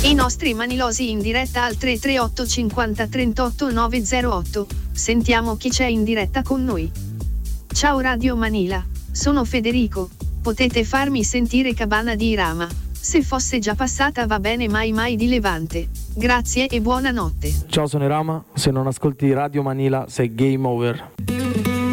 I nostri manilosi in diretta al 338 50 38 908. Sentiamo chi c'è in diretta con noi. Ciao Radio Manila, sono Federico. Potete farmi sentire Cabana di Irama. Se fosse già passata va bene, mai di Levante. Grazie e buonanotte. Ciao, sono Irama. Se non ascolti Radio Manila sei game over.